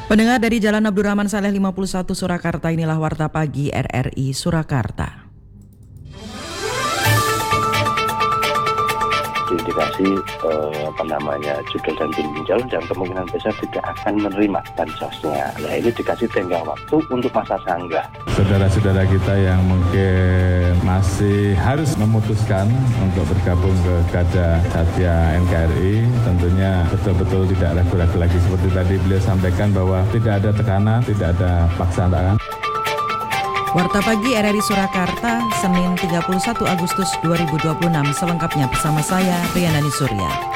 Pendengar dari Jalan Abdurrahman Saleh 51 Surakarta, inilah Warta Pagi RRI Surakarta. Indikasi judul dan pinjol dan kemungkinan besar tidak akan menerima bansosnya. Nah, ini dikasih tenggang waktu untuk masa sanggah. Saudara-saudara kita yang mungkin masih harus memutuskan untuk bergabung ke Garda Satya NKRI, tentunya betul-betul tidak ragu-ragu lagi. Seperti tadi beliau sampaikan bahwa tidak ada tekanan, tidak ada paksaan. Warta Pagi RRI Surakarta, Senin 31 Agustus 2026, selengkapnya bersama saya, Rianani Surya.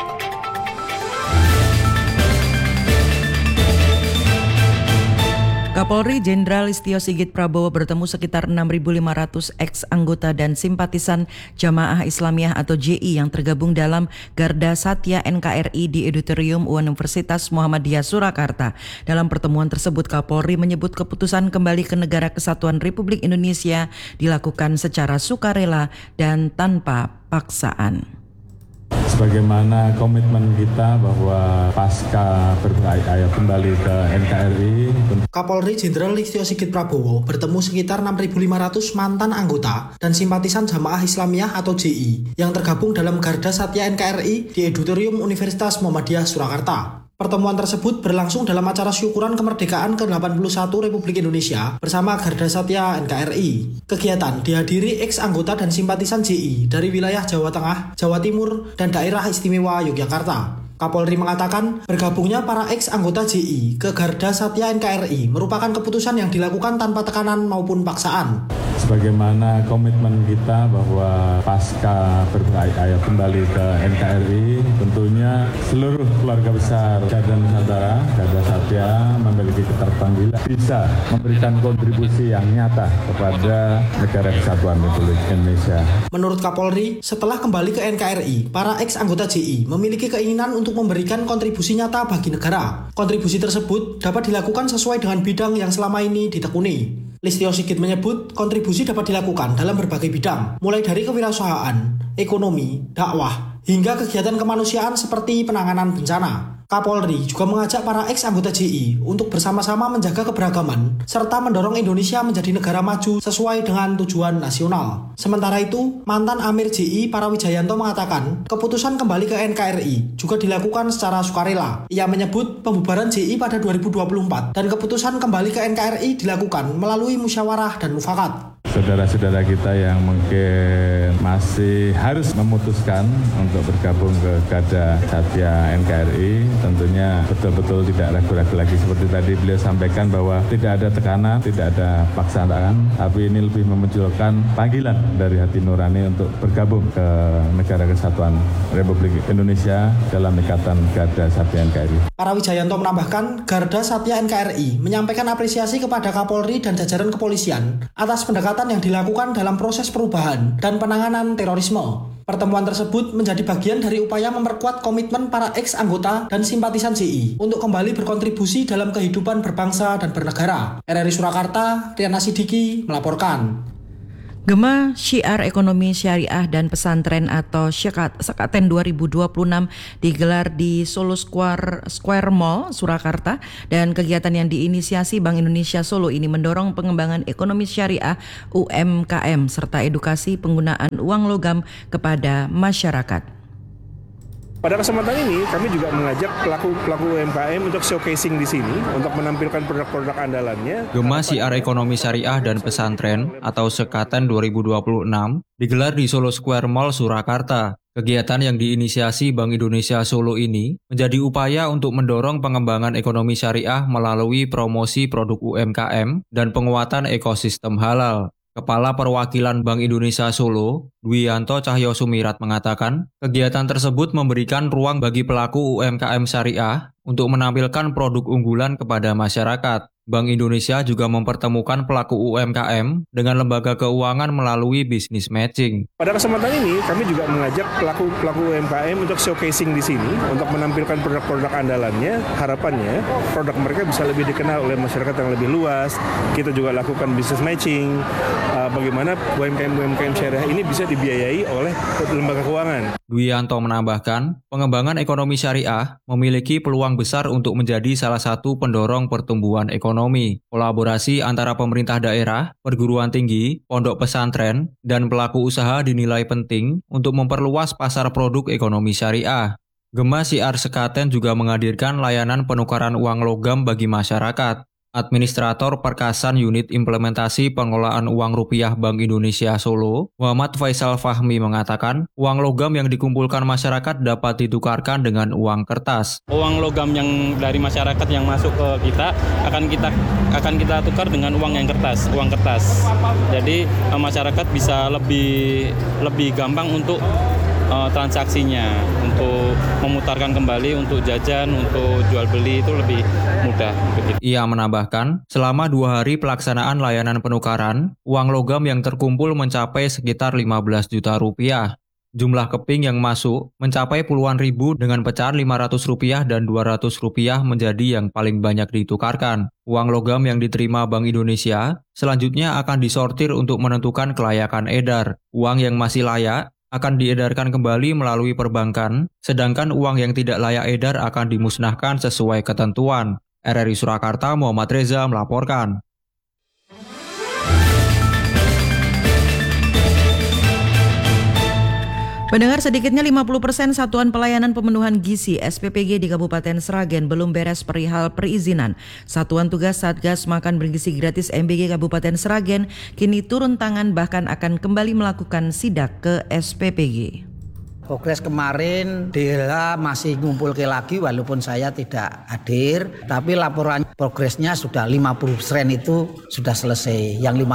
Kapolri Jenderal Listio Sigit Prabowo bertemu sekitar 6.500 ex-anggota dan simpatisan Jamaah Islamiyah atau JI yang tergabung dalam Garda Satya NKRI di Auditorium Universitas Muhammadiyah Surakarta. Dalam pertemuan tersebut, Kapolri menyebut keputusan kembali ke Negara Kesatuan Republik Indonesia dilakukan secara sukarela dan tanpa paksaan. Sebagaimana komitmen kita bahwa pasca beraya kembali ke NKRI. Kapolri Jenderal Listio Sigit Prabowo bertemu sekitar 6.500 mantan anggota dan simpatisan Jamaah Islamiyah atau JI yang tergabung dalam Garda Satya NKRI di Auditorium Universitas Muhammadiyah Surakarta. Pertemuan tersebut berlangsung dalam acara syukuran kemerdekaan ke-81 Republik Indonesia bersama Garda Satya NKRI. Kegiatan dihadiri ex-anggota dan simpatisan JI dari wilayah Jawa Tengah, Jawa Timur, dan Daerah Istimewa Yogyakarta. Kapolri mengatakan bergabungnya para ex-anggota JI ke Garda Satya NKRI merupakan keputusan yang dilakukan tanpa tekanan maupun paksaan. Sebagaimana komitmen kita bahwa pasca beraya kembali ke NKRI, tentunya seluruh keluarga besar Garda Nusantara, Garda Satya memiliki keterpanggilan bisa memberikan kontribusi yang nyata kepada Negara Kesatuan Republik Indonesia. Menurut Kapolri, setelah kembali ke NKRI, para ex-anggota JI memiliki keinginan untuk memberikan kontribusi nyata bagi negara. Kontribusi tersebut dapat dilakukan sesuai dengan bidang yang selama ini ditekuni. Listio Sigit menyebut kontribusi dapat dilakukan dalam berbagai bidang, mulai dari kewirausahaan, ekonomi, dakwah, hingga kegiatan kemanusiaan seperti penanganan bencana. Kapolri juga mengajak para ex-anggota JI untuk bersama-sama menjaga keberagaman, serta mendorong Indonesia menjadi negara maju sesuai dengan tujuan nasional. Sementara itu, mantan Amir JI Parawijayanto mengatakan, keputusan kembali ke NKRI juga dilakukan secara sukarela. Ia menyebut pembubaran JI pada 2024 dan keputusan kembali ke NKRI dilakukan melalui musyawarah dan mufakat. Saudara-saudara kita yang mungkin masih harus memutuskan untuk bergabung ke Garda Satya NKRI, tentunya betul-betul tidak ragu-ragu lagi. Seperti tadi beliau sampaikan bahwa tidak ada tekanan, tidak ada paksaan, tapi ini lebih memunculkan panggilan dari hati nurani untuk bergabung ke Negara Kesatuan Republik Indonesia dalam ikatan Garda Satya NKRI. Parawijayanto menambahkan, Garda Satya NKRI menyampaikan apresiasi kepada Kapolri dan jajaran kepolisian atas pendekatan yang dilakukan dalam proses perubahan dan penanganan terorisme. Pertemuan tersebut menjadi bagian dari upaya memperkuat komitmen para ex-anggota dan simpatisan JI untuk kembali berkontribusi dalam kehidupan berbangsa dan bernegara. RRI Surakarta, Riana Sidiki melaporkan. Gema Syiar Ekonomi Syariah dan Pesantren atau Sekaten 2026 digelar di Solo Square Mall, Surakarta, dan kegiatan yang diinisiasi Bank Indonesia Solo ini mendorong pengembangan ekonomi syariah UMKM serta edukasi penggunaan uang logam kepada masyarakat. Pada kesempatan ini, kami juga mengajak pelaku UMKM untuk showcasing di sini, untuk menampilkan produk-produk andalannya. Gema Syiar Ekonomi Syariah dan Pesantren atau Sekaten 2026 digelar di Solo Square Mall, Surakarta. Kegiatan yang diinisiasi Bank Indonesia Solo ini menjadi upaya untuk mendorong pengembangan ekonomi syariah melalui promosi produk UMKM dan penguatan ekosistem halal. Kepala Perwakilan Bank Indonesia Solo, Dwianto Cahyo Sumirat mengatakan, kegiatan tersebut memberikan ruang bagi pelaku UMKM syariah untuk menampilkan produk unggulan kepada masyarakat. Bank Indonesia juga mempertemukan pelaku UMKM dengan lembaga keuangan melalui bisnis matching. Pada kesempatan ini, kami juga mengajak pelaku UMKM untuk showcasing di sini, untuk menampilkan produk-produk andalannya. Harapannya, produk mereka bisa lebih dikenal oleh masyarakat yang lebih luas. Kita juga lakukan bisnis matching, bagaimana UMKM syariah ini bisa dibiayai oleh lembaga keuangan. Dwianto menambahkan, pengembangan ekonomi syariah memiliki peluang besar untuk menjadi salah satu pendorong pertumbuhan ekonomi. Kolaborasi antara pemerintah daerah, perguruan tinggi, pondok pesantren, dan pelaku usaha dinilai penting untuk memperluas pasar produk ekonomi syariah. Gema Syiar Sekaten juga menghadirkan layanan penukaran uang logam bagi masyarakat. Administrator Perkasan Unit Implementasi Pengelolaan Uang Rupiah Bank Indonesia Solo, Muhammad Faisal Fahmi mengatakan, uang logam yang dikumpulkan masyarakat dapat ditukarkan dengan uang kertas. Uang logam yang dari masyarakat yang masuk ke kita akan kita tukar dengan uang kertas. Jadi masyarakat bisa lebih gampang untuk transaksinya, untuk memutarkan kembali, untuk jajan, untuk jual beli itu lebih mudah. Begitu. Ia menambahkan, selama 2 hari pelaksanaan layanan penukaran, uang logam yang terkumpul mencapai sekitar 15 juta rupiah. Jumlah keping yang masuk mencapai puluhan ribu dengan pecahan Rp500 dan Rp200 menjadi yang paling banyak ditukarkan. Uang logam yang diterima Bank Indonesia selanjutnya akan disortir untuk menentukan kelayakan edar. Uang yang masih layak akan diedarkan kembali melalui perbankan, sedangkan uang yang tidak layak edar akan dimusnahkan sesuai ketentuan. RRI Surakarta, Muhammad Reza melaporkan. Pendengar, sedikitnya 50% satuan pelayanan pemenuhan gizi SPPG di Kabupaten Sragen belum beres perihal perizinan. Satuan Tugas Satgas Makan Bergizi Gratis MBG Kabupaten Sragen kini turun tangan bahkan akan kembali melakukan sidak ke SPPG. Progres kemarin DLH masih ngumpul lagi walaupun saya tidak hadir, tapi laporan progresnya sudah 50% itu sudah selesai. Yang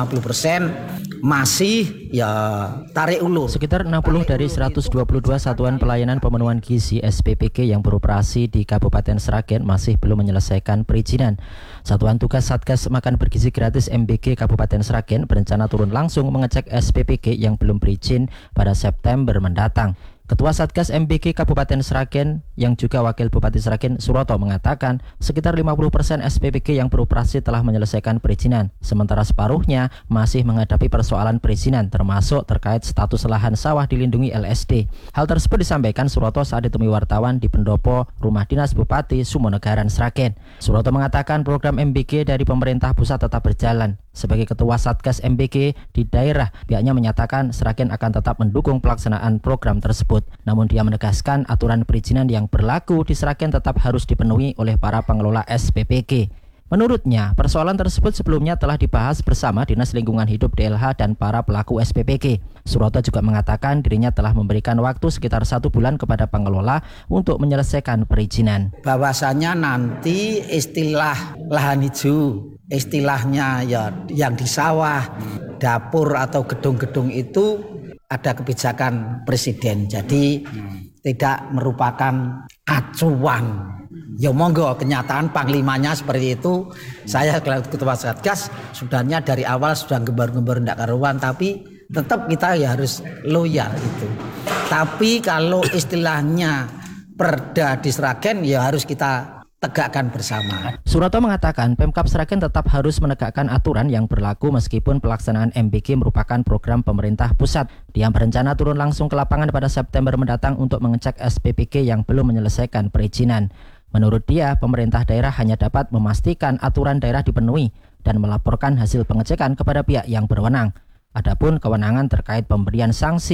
50% masih ya tarik ulur. Sekitar 60 dari 122 satuan pelayanan pemenuhan gizi SPPG yang beroperasi di Kabupaten Sragen masih belum menyelesaikan perizinan. Satuan Tugas Satgas Makan Bergizi Gratis MBG Kabupaten Sragen berencana turun langsung mengecek SPPG yang belum berizin pada September mendatang. Ketua Satgas MBG Kabupaten Sragen yang juga Wakil Bupati Sragen Suroto mengatakan sekitar 50% SPPG yang beroperasi telah menyelesaikan perizinan, sementara separuhnya masih menghadapi persoalan perizinan termasuk terkait status lahan sawah dilindungi LSD. Hal tersebut disampaikan Suroto saat ditemui wartawan di pendopo Rumah Dinas Bupati Sumonegaran Sragen. Suroto mengatakan program MBG dari pemerintah pusat tetap berjalan. Sebagai Ketua Satgas MBG di daerah, pihaknya menyatakan Sragen akan tetap mendukung pelaksanaan program tersebut. Namun dia menegaskan aturan perizinan yang berlaku di Sragen tetap harus dipenuhi oleh para pengelola SPPG. Menurutnya, persoalan tersebut sebelumnya telah dibahas bersama Dinas Lingkungan Hidup DLH dan para pelaku SPPG. Suroto juga mengatakan dirinya telah memberikan waktu sekitar 1 bulan kepada pengelola untuk menyelesaikan perizinan. Bahwasanya nanti istilah lahan hijau, istilahnya ya yang di sawah, dapur atau gedung-gedung itu ada kebijakan presiden. Jadi tidak merupakan acuan. Ya monggo, kenyataan panglimanya seperti itu. Saya Ketua Satgas sudahnya dari awal sudah gembar-gembar ndak karuan, tapi tetap kita ya harus loyal itu. Tapi kalau istilahnya perda di Sragen ya harus kita tegakkan bersama. Suroto mengatakan Pemkab Sragen tetap harus menegakkan aturan yang berlaku meskipun pelaksanaan MBG merupakan program pemerintah pusat. Dia berencana turun langsung ke lapangan pada September mendatang untuk mengecek SPPG yang belum menyelesaikan perizinan. Menurut dia, pemerintah daerah hanya dapat memastikan aturan daerah dipenuhi dan melaporkan hasil pengecekan kepada pihak yang berwenang. Adapun kewenangan terkait pemberian sanksi